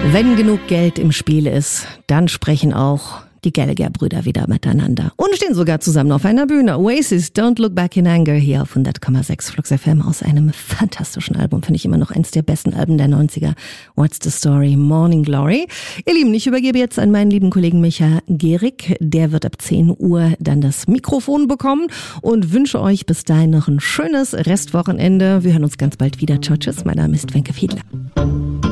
Wenn genug Geld im Spiel ist, dann sprechen auch die Gallagher-Brüder wieder miteinander und stehen sogar zusammen auf einer Bühne. Oasis, Don't Look Back in Anger, hier auf 100,6 Flux FM aus einem fantastischen Album, finde ich immer noch eins der besten Alben der 90er. What's the Story? Morning Glory. Ihr Lieben, ich übergebe jetzt an meinen lieben Kollegen Micha Gehrig. Der wird ab 10 Uhr dann das Mikrofon bekommen und wünsche euch bis dahin noch ein schönes Restwochenende. Wir hören uns ganz bald wieder. Ciao, tschüss. Mein Name ist Wenke Fiedler.